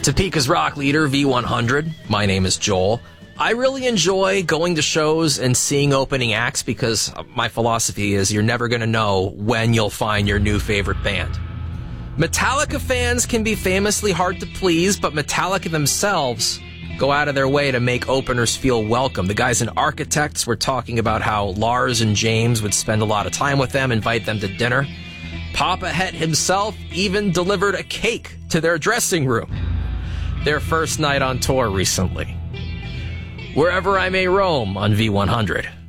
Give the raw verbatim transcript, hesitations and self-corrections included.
Topeka's rock leader, V one hundred. My name is Joel. I really enjoy going to shows and seeing opening acts because my philosophy is you're never going to know when you'll find your new favorite band. Metallica fans can be famously hard to please, but Metallica themselves go out of their way to make openers feel welcome. The guys in Architects were talking about how Lars and James would spend a lot of time with them, invite them to dinner. Papa Het himself even delivered a cake to their dressing room. Their first night on tour recently. Wherever I may roam on V one hundred.